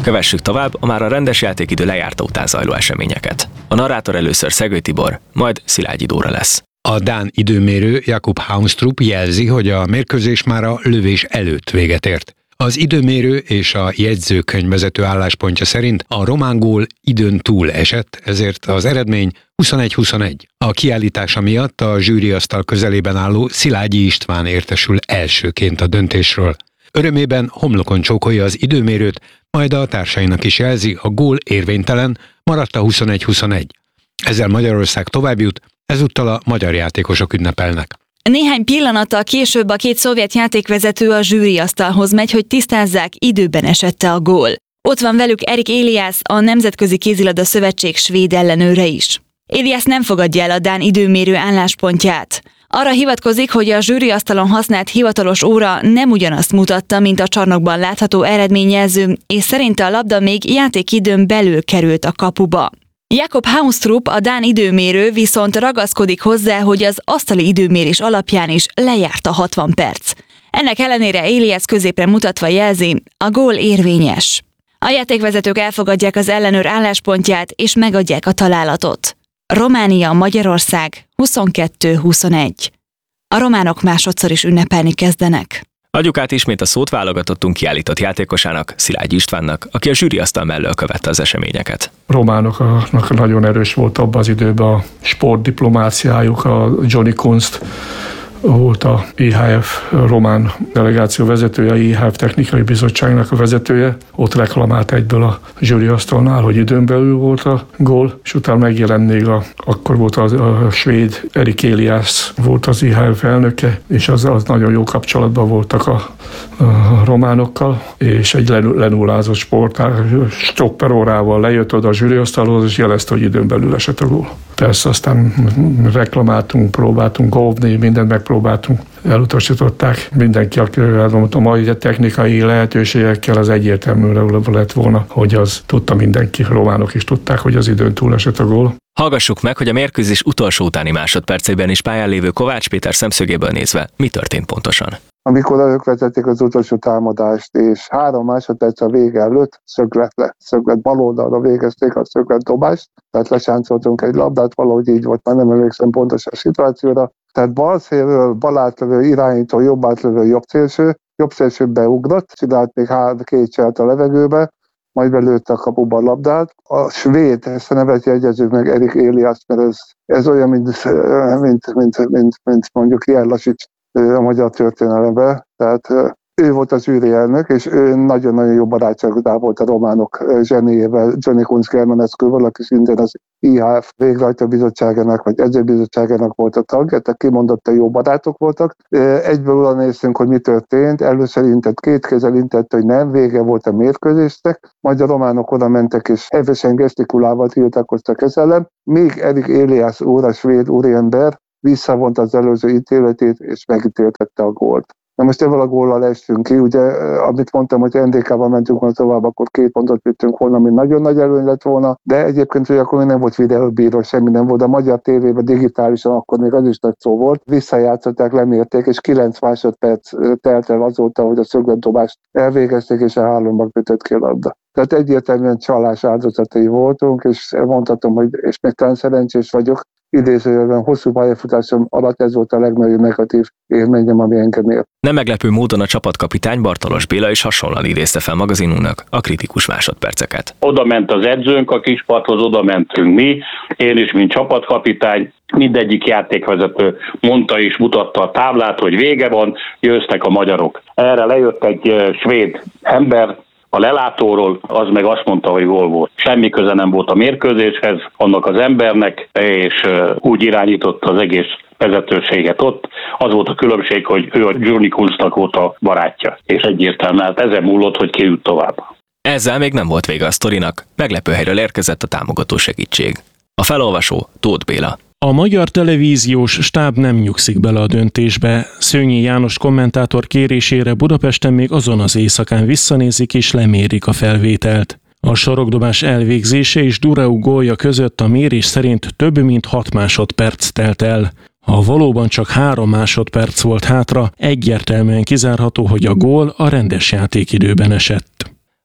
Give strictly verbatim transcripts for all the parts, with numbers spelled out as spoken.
Kövessük tovább a már a rendes játékidő lejárta után zajló eseményeket. A narrátor először Szegő Tibor, majd Szilágyi Dóra lesz. A dán időmérő Jakob Haunstrup jelzi, hogy a mérkőzés már a lövés előtt véget ért. Az időmérő és a jegyzőkönyvvezető álláspontja szerint a román gól időn túl esett, ezért az eredmény huszonegy huszonegy. A kiállítása miatt a zsűriasztal közelében álló Szilágyi István értesül elsőként a döntésről. Örömében homlokon csókolja az időmérőt, majd a társainak is jelzi, a gól érvénytelen, maradt a huszonegy huszonegy. Ezzel Magyarország továbbjut, ezúttal a magyar játékosok ünnepelnek. Néhány pillanattal később a két szovjet játékvezető a zsűriasztalhoz megy, hogy tisztázzák, időben esette a gól. Ott van velük Erik Elias, a Nemzetközi Kézilabda Szövetség svéd ellenőre is. Elias nem fogadja el a dán időmérő álláspontját. Arra hivatkozik, hogy a zsűriasztalon használt hivatalos óra nem ugyanazt mutatta, mint a csarnokban látható eredményjelző, és szerinte a labda még játékidőn belül került a kapuba. Jakob Haunstrup, a dán időmérő viszont ragaszkodik hozzá, hogy az asztali időmérés alapján is lejárt a hatvan perc. Ennek ellenére Elias középre mutatva jelzi, a gól érvényes. A játékvezetők elfogadják az ellenőr álláspontját és megadják a találatot. Románia, Magyarország huszonkettő huszonegy. A románok másodszor is ünnepelni kezdenek. Adjuk át ismét a szót válogatottunk kiállított játékosának, Szilágyi Istvánnak, aki a zsűriasztal mellől követte az eseményeket. Románoknak nagyon erős volt abban az időben a sportdiplomáciájuk, a Johnny Kunst volt a i há ef román delegáció vezetője, a i há ef technikai bizottságnak a vezetője. Ott reklamált egyből a zsűriasztalnál, hogy időn belül volt a gól, és utána megjelent még a, akkor volt a, a svéd Erik Elias volt az i há ef elnöke, és az, az nagyon jó kapcsolatban voltak a, a románokkal, és egy lenullázott sportár stopperórával lejött oda a zsűriasztalhoz, és jelezte, hogy időn belül esett a gól. Persze aztán reklamáltunk, próbáltunk óvni, mindent megpróbáltunk, elutasították. Mindenki, aki a mai technikai lehetőségekkel az egyértelműen lett volna, hogy az tudta mindenki, románok is tudták, hogy az időn túl esett a gól. Hallgassuk meg, hogy a mérkőzés utolsó utáni másodpercében is pályán lévő Kovács Péter szemszögéből nézve mi történt pontosan. Amikor ők vezették az utolsó támadást, és három másodperc a vége előtt szöglet lett. Szöglet bal oldalra végezték a szöglet dobást, tehát lesáncoltunk egy labdát, valahogy így volt, már nem emlékszem pontosan a szituációra. Tehát bal szélről bal átlövő irányító, jobb átlövő jobb szélső, jobb szélső beugrott, csinált még három két cselt a levegőbe, majd belőtte a kapuba a labdát. A svéd, ezt a nevet jegyezzük meg, Erik Elias, mert ez, ez olyan, mint, mint, mint, mint, mint mondjuk Ján Lasics a magyar történelemben. Tehát ő volt az zsűri elnök, és ő nagyon-nagyon jó barátságban volt a románok zsenéjével, Johnny Kunst Germanescu-val, aki szintén az i há ef végrehajtó bizottságának, vagy edzőbizottságának volt a tagja, tehát kimondottan jó barátok voltak. Egyből oda néztünk, hogy mi történt, először intett, két kézzel intett, hogy nem, vége volt a mérkőzésnek, majd a románok oda mentek, és hevesen gesztikulával tiltakoztak ez ellen, még Erik Elias úr, a svéd úriember, visszavont az előző ítéletét, és megítéltette a gólt. Na most ebből a góllal estünk ki, ugye, amit mondtam, hogy en dé ká-ban mentünk volna tovább, akkor két pontot vittünk volna, ami nagyon nagy előny lett volna, de egyébként ugye akkor még nem volt videóbíró, semmi nem volt, a magyar tévében digitálisan akkor még az is nagy szó volt, visszajátszották, lemérték, és kilenc másodperc telt el azóta, hogy a szögletdobást elvégezték, és a hálónak ütött ki a labda. Tehát egyértelműen csalás áldozatai voltunk, és mondhatom, hogy és még talán szerencsés vagyok, idézőjelben hosszú pályafutásom alatt ez volt a legnagyobb negatív élményem, ami engem ért. Nem meglepő módon a csapatkapitány Bartalos Béla is hasonlóan idézte fel magazinunknak a kritikus másodperceket. Oda ment az edzőnk a kispadhoz, oda mentünk mi, én is, mint csapatkapitány, mindegyik játékvezető mondta és mutatta a táblát, hogy vége van, győztek a magyarok. Erre lejött egy svéd ember a lelátóról, az meg azt mondta, hogy gól volt. Semmi köze nem volt a mérkőzéshez, annak az embernek, és úgy irányította az egész vezetőséget ott. Az volt a különbség, hogy ő a Johnny Kunstnak volt a barátja, és egyértelműen hát ezen múlott, hogy ki jut tovább. Ezzel még nem volt vége a sztorinak, meglepő helyről érkezett a támogató segítség. A felolvasó Tóth Béla. A magyar televíziós stáb nem nyugszik bele a döntésbe. Szőnyi János kommentátor kérésére Budapesten még azon az éjszakán visszanézik és lemérik a felvételt. A sarokdobás elvégzése és Durau gólja között a mérés szerint több mint hat másodperc telt el. Ha valóban csak három másodperc volt hátra, egyértelműen kizárható, hogy a gól a rendes játékidőben esett.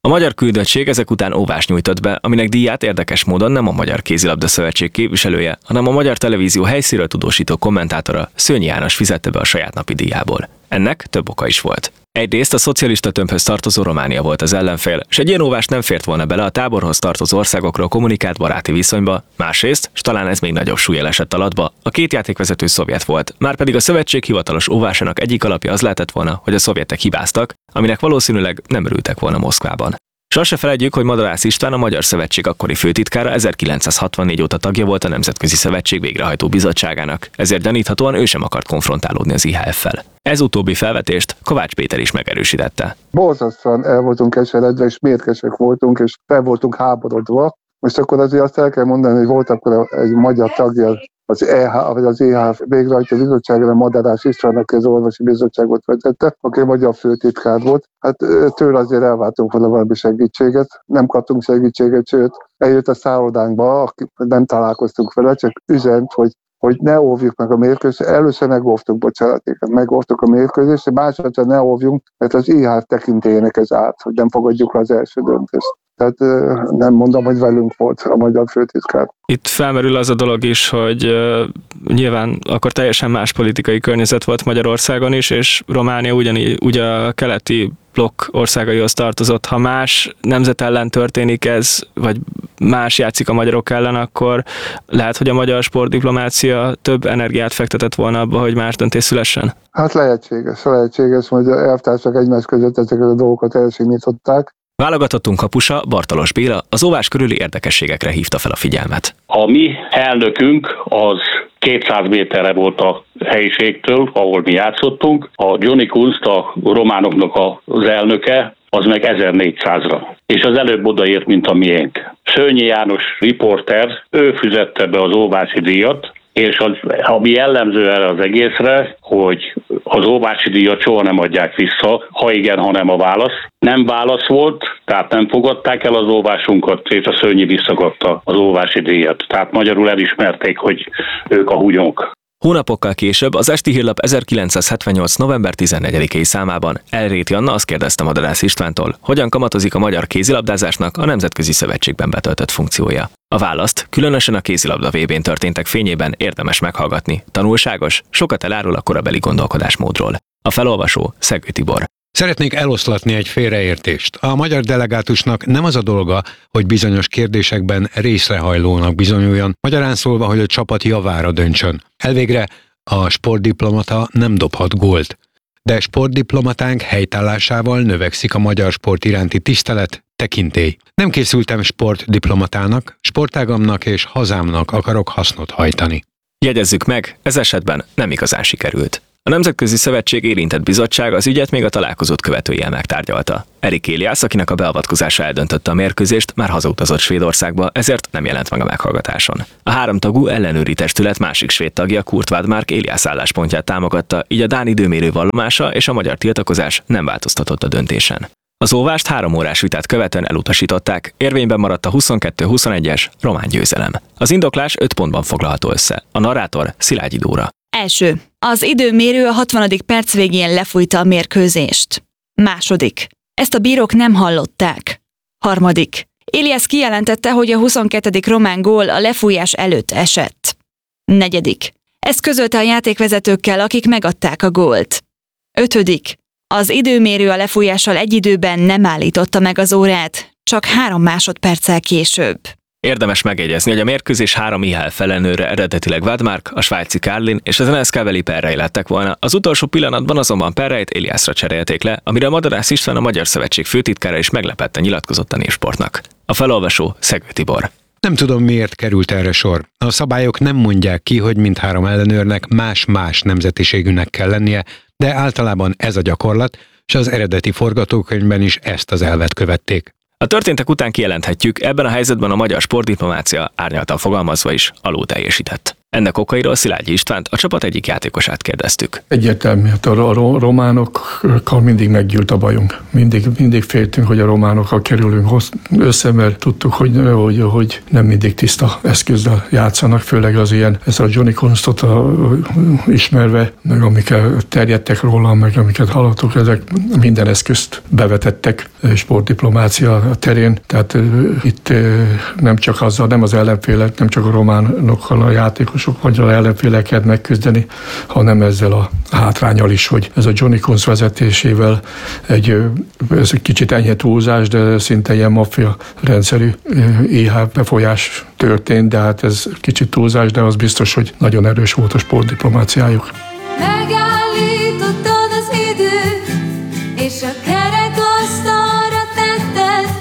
A magyar küldöttség ezek után óvást nyújtott be, aminek díját érdekes módon nem a Magyar Kézilabda Szövetség képviselője, hanem a Magyar Televízió helyszínről tudósító kommentátora, Szőnyi János fizette be a saját napi díjából. Ennek több oka is volt. Egyrészt a szocialista tömbhöz tartozó Románia volt az ellenfél, és egy ilyen óvás nem fért volna bele a táborhoz tartozó országokról kommunikált baráti viszonyba, másrészt, s talán ez még nagyobb súllyal esett alatba, a két játékvezető szovjet volt, márpedig a szövetség hivatalos óvásának egyik alapja az lehetett volna, hogy a szovjetek hibáztak, aminek valószínűleg nem örültek volna Moszkvában. S azt se felejtjük, hogy Madarász István, a Magyar Szövetség akkori főtitkára ezerkilencszázhatvannégy óta tagja volt a Nemzetközi Szövetség végrehajtó bizottságának, ezért gyaníthatóan ő sem akart konfrontálódni az i há ef-fel. Ez utóbbi felvetést Kovács Péter is megerősítette. Borzasztóan el voltunk keseredve, és mérgesek voltunk, és fel voltunk háborodva. Most akkor azért azt el kell mondani, hogy volt akkor egy magyar tagja az é há, vagy az i há ef végrehajtó bizottságára, Madarász István, aki az orvosi bizottságot vezette, aki a magyar főtitkár volt. Hát tőle azért elváltunk volna valami segítséget, nem kaptunk segítséget, sőt, eljött a szállodánkba, nem találkoztunk vele, csak üzent, hogy hogy ne óvjuk meg a mérkőzést. Először megóvtuk, bocsánatékat, megóvtuk a mérkőzést, másodszor ne óvjunk, mert az i há ef tekintélyének ez árt, hogy nem fogadjuk az első döntést. Tehát nem mondom, hogy velünk volt a magyar főtitkár. Itt felmerül az a dolog is, hogy uh, nyilván akkor teljesen más politikai környezet volt Magyarországon is, és Románia ugyanígy ugye a keleti blokk országaihoz tartozott. Ha más nemzet ellen történik ez, vagy más játszik a magyarok ellen, akkor lehet, hogy a magyar sportdiplomácia több energiát fektetett volna abba, hogy más döntés szülessen? Hát lehetséges, lehetséges, hogy az elvtársak egymás között ezeket a dolgokat elsignították. Válogatottunk kapusa, Bartalos Béla az óvás körüli érdekességekre hívta fel a figyelmet. A mi elnökünk az kétszáz méterre volt a helyiségtől, ahol mi játszottunk. A Johnny Kunst, a románoknak az elnöke, az meg ezernégyszázra. És az előbb odaért, mint a miénk. Szőnyi János riporter, ő fizette be az óvási díjat, és az, ami jellemző erre az egészre, hogy az óvási díjat soha nem adják vissza, ha igen, ha nem a válasz. Nem válasz volt, tehát nem fogadták el az óvásunkat, és a Szőnyi visszakapta az óvási díjat. Tehát magyarul elismerték, hogy ők a húgyonk. Hónapokkal később az Esti Hírlap ezerkilencszázhetvennyolc. november tizennegyedikei számában Elréti Anna azt kérdezte Madarász Istvántól, hogyan kamatozik a magyar kézilabdázásnak a Nemzetközi Szövetségben betöltött funkciója. A választ különösen a kézilabda vé bén történtek fényében érdemes meghallgatni. Tanulságos, sokat elárul a korabeli gondolkodásmódról. A felolvasó Szegő Tibor. Szeretnék eloszlatni egy félreértést. A magyar delegátusnak nem az a dolga, hogy bizonyos kérdésekben részrehajlónak bizonyuljon, magyarán szólva, hogy a csapat javára döntsön. Elvégre a sportdiplomata nem dobhat gólt. De sportdiplomatánk helytállásával növekszik a magyar sport iránti tisztelet, tekintély. Nem készültem sportdiplomatának, sportágamnak és hazámnak akarok hasznot hajtani. Jegyezzük meg, ez esetben nem igazán sikerült. A Nemzetközi Szövetség érintett bizottság az ügyet még a találkozót követőjel megtárgyalta. Erik Éliász, akinek a beavatkozása eldöntötte a mérkőzést, már hazautazott Svédországba, ezért nem jelent meg a meghallgatáson. A háromtagú ellenőri testület másik svéd tagja, Kurt Wadmark Éliász álláspontját támogatta, így a dán időmérő vallomása és a magyar tiltakozás nem változtatott a döntésen. Az óvást három órás vitát követően elutasították, érvényben maradt a huszonkettő huszonegyes román győzelem. Az indoklás öt pontban foglalható össze. A narrátor Szilágyi Dóra. Első. Az időmérő a hatvanadik perc végén lefújta a mérkőzést. Második. Ezt a bírók nem hallották. Harmadik. Éliász kijelentette, hogy a huszonkettedik román gól a lefújás előtt esett. Negyedik. Ezt közölte a játékvezetőkkel, akik megadták a gólt. Ötödik. Az időmérő a lefújással egy időben nem állította meg az órát, csak három másodperccel később. Érdemes megjegyezni, hogy a mérkőzés három i há ef ellenőre eredetileg Wadmark, a svájci Karlin és az en es ká beli Perrej lettek volna, az utolsó pillanatban azonban Perrejt Éliászra cserélték le, amire a Madarász István, a Magyar Szövetség főtitkára is meglepetten nyilatkozott a Népsportnak. A felolvasó Szegő Tibor. Nem tudom, miért került erre sor. A szabályok nem mondják ki, hogy mindhárom ellenőrnek más-más nemzetiségűnek kell lennie, de általában ez a gyakorlat, és az eredeti forgatókönyvben is ezt az elvet követték. A történtek után kijelenthetjük, ebben a helyzetben a magyar sportdiplomácia árnyaltan fogalmazva is alul teljesített. Ennek okairól Szilágyi Istvánt, a csapat egyik játékosát kérdeztük. Egyértelmű, hát a románokkal mindig meggyűlt a bajunk. Mindig, mindig féltünk, hogy a románokkal kerülünk össze, mert tudtuk, hogy, hogy, hogy nem mindig tiszta eszközzel játszanak, főleg az ilyen, ezt a Johnny Kunstot a, ismerve, meg amiket terjedtek róla, meg amiket hallottuk, ezek minden eszközt bevetettek sportdiplomácia terén, tehát itt nem csak azzal, nem az ellenfélek, nem csak a románokkal a játékosok vagy az ellenféleket megküzdeni, hanem ezzel a hátrányal is, hogy ez a Johnny Kunst vezetésével egy, ez egy kicsit enyhe túlzás, de szinte ilyen maffia rendszerű é há befolyás történt, de hát ez kicsit túlzás, de az biztos, hogy nagyon erős volt a sportdiplomáciájuk. Megállítottad az időt, és a kerekasztalra tetted.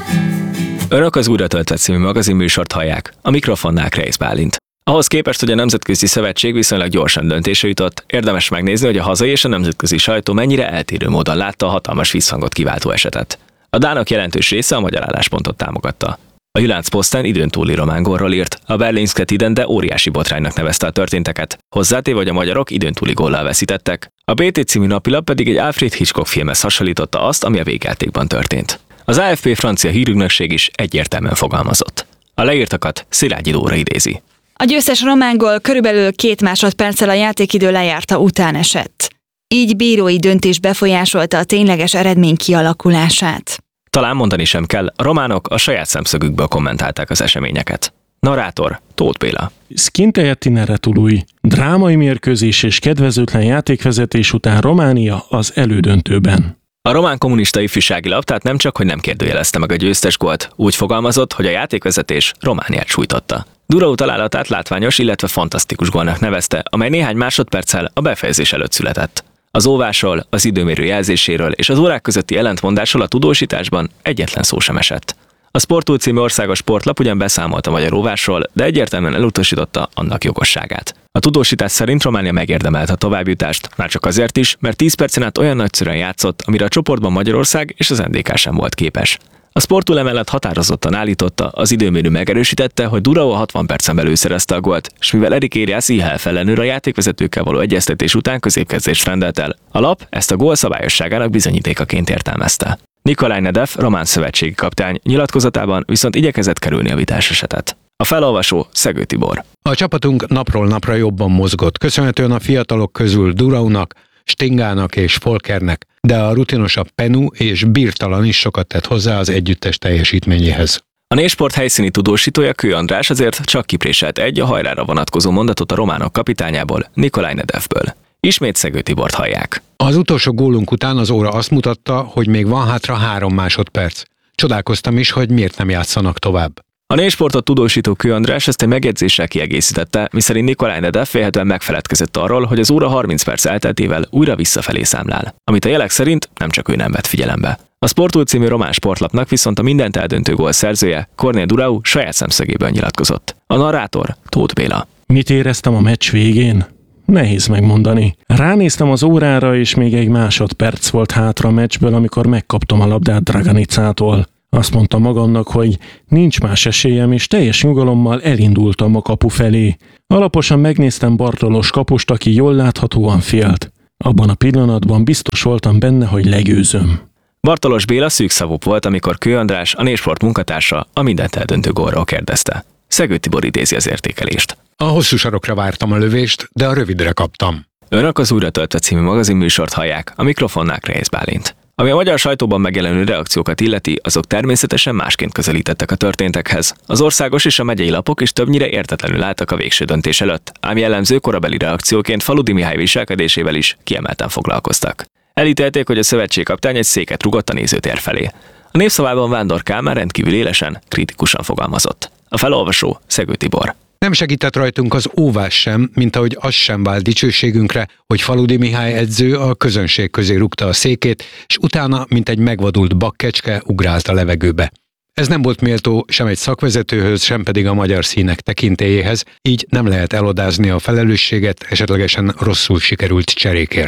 Önök az Újra töltött című magazinműsort hallják, a mikrofonnál Kreisz Bálint. Ahhoz képest, hogy a Nemzetközi Szövetség viszonylag gyorsan döntésre jutott, érdemes megnézni, hogy a hazai és a nemzetközi sajtó mennyire eltérő módon látta a hatalmas visszhangot kiváltó esetet. A dánok jelentős része a magyar álláspontot támogatta. A Jyllands Posten időn túli román gólról írt, a Berlingske Tidende de óriási botránynak nevezte a történteket, hozzátéve, hogy a magyarok időn túli góllal veszítettek. A bé té című napilap pedig egy Alfred Hitchcock filmhez hasonlította azt, ami a végjátékban történt. Az á ef pé francia hírügynökség is egyértelműen fogalmazott. A leírtakat Szilágyi Dóra idézi. A győztes román gól körülbelül két másodperccel a játékidő lejárta után esett. Így bírói döntés befolyásolta a tényleges eredmény kialakulását. Talán mondani sem kell, a románok a saját szemszögükből kommentálták az eseményeket. Narrátor Tóth Béla. Szkinteje tinere tului. Drámai mérkőzés és kedvezőtlen játékvezetés után Románia az elődöntőben. A román kommunista ifjúsági lap tehát nem csak, hogy nem kérdőjelezte meg a győztes gólt, úgy fogalmazott, hogy a játékvezetés Romániát sújtotta. Durau találatát látványos, illetve fantasztikus gólnak nevezte, amely néhány másodperccel a befejezés előtt született. Az óvásról, az időmérő jelzéséről és az órák közötti ellentmondásról a tudósításban egyetlen szó sem esett. A Sportul című országos sportlap ugyan beszámolt a magyar óvásról, de egyértelműen elutasította annak jogosságát. A tudósítás szerint Románia megérdemelte a továbbjutást, már csak azért is, mert tíz percen át olyan nagyszerűen játszott, amire a csoportban Magyarország és az en dé ká sem volt képes. A Sportul emellett határozottan állította, az időmérő megerősítette, hogy Durau a hatvan percen belül szerezte a gólt, és mivel Erik Eliász í há ef ellenőr a játékvezetőkkel való egyeztetés után középkezdést rendelt el, a lap ezt a gól szabályosságának bizonyítékaként értelmezte. Nikolaj Nedev, román szövetségi kapitány nyilatkozatában viszont igyekezett kerülni a vitás esetet. A felolvasó Szegő Tibor. A csapatunk napról napra jobban mozgott, köszönhetően a fiatalok közül Duraunak, Stingának és Folkernek, de a rutinosabb Penu és Birtalan is sokat tett hozzá az együttes teljesítményéhez. A Nésport helyszíni tudósítója Kő András azért csak kipréselt egy a hajrára vonatkozó mondatot a románok kapitányából, Nikolaj Nedevből. Ismét Szegő Tibort hallják. Az utolsó gólunk után az óra azt mutatta, hogy még van hátra három másodperc. Csodálkoztam is, hogy miért nem játszanak tovább. A Nésportot tudósító Kő András ezt egy megjegyzéssel kiegészítette, miszerint Nikolaj Nedev félhetően megfeledkezett arról, hogy az óra harminc perc elteltével újra visszafelé számlál, amit a jelek szerint nem csak ő nem vett figyelembe. A Sportul című román sportlapnak viszont a mindent eldöntő gól szerzője, Kornél Durau saját szemszögéből nyilatkozott. A narrátor Tóth Béla. Mit éreztem a meccs végén? Nehéz megmondani. Ránéztem az órára, és még egy másodperc volt hátra a meccsből, amikor megkaptam a labdát Draganicától. Azt mondtam magamnak, hogy nincs más esélyem, és teljes nyugalommal elindultam a kapu felé. Alaposan megnéztem Bartolos kapust, aki jól láthatóan félt. Abban a pillanatban biztos voltam benne, hogy legyőzöm. Bartolos Béla szűkszavúbb volt, amikor Kő András, a Nésport munkatársa a mindent eldöntő gólról kérdezte. Szegő Tibor idézi az értékelést. A hosszú sarokra vártam a lövést, de a rövidre kaptam. Önök az Újra töltött című magazinműsort hallják, a mikrofonnál Kreisz Bálint. Ami a magyar sajtóban megjelenő reakciókat illeti, azok természetesen másként közelítettek a történtekhez. Az országos és a megyei lapok is többnyire értetlenül álltak a végső döntés előtt, ám jellemző korabeli reakcióként Faludi Mihály viselkedésével is kiemelten foglalkoztak. Elítélték, hogy a szövetségkapitány egy széket rugott a nézőtér felé. A Népszavában Vándor Kálmán rendkívül élesen, kritikusan fogalmazott. A felolvasó Szegő Tibor. Nem segített rajtunk az óvás sem, mint ahogy az sem vált dicsőségünkre, hogy Faludi Mihály edző a közönség közé rúgta a székét, és utána, mint egy megvadult bakkecske, ugrált a levegőbe. Ez nem volt méltó sem egy szakvezetőhöz, sem pedig a magyar színek tekintélyéhez, így nem lehet elodázni a felelősséget esetlegesen rosszul sikerült cserékért.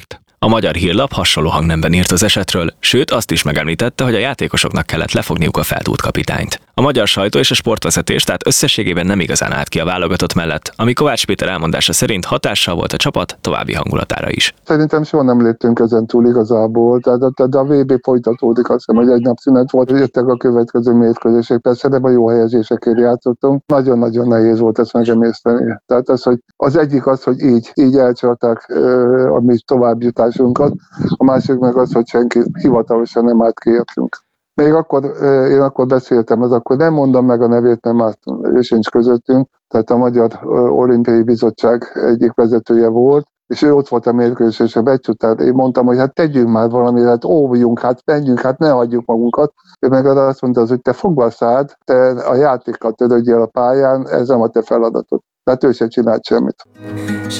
A Magyar Hírlap hasonló hangnemben írt az esetről, sőt azt is megemlítette, hogy a játékosoknak kellett lefogniuk a feltúrt kapitányt. A magyar sajtó és a sportvezetés tehát összességében nem igazán állt ki a válogatott mellett, ami Kovács Péter elmondása szerint hatással volt a csapat további hangulatára is. Szerintem soha nem léptünk ezen túl igazából, tehát de a vé bé folytatódik, azt hiszem, hogy egy nap szünet volt, hogy jöttek a következő mérkőzések, persze de a jó helyezésekért játszottunk. Nagyon-nagyon nehéz volt ezt megemészteni. Tehát az, hogy az egyik az, hogy így, így elcsalták a mi továbbjutásunkat, a másik meg az, hogy senki hivatalosan nem állt ki értünk. Még akkor, én akkor beszéltem, az akkor nem mondom meg a nevét, nem állt, ő sincs közöttünk, tehát a Magyar Olimpiai Bizottság egyik vezetője volt, és ő ott volt a mérkőzésen, becsutál. Én mondtam, hogy hát tegyünk már valamit, hát óvjunk, hát menjünk, hát ne hagyjuk magunkat. Ő meg azt mondta, hogy te fogva a szád, te a játékkal törődjél a pályán, ez nem a te feladatod. Tehát ő sem csinált semmit. S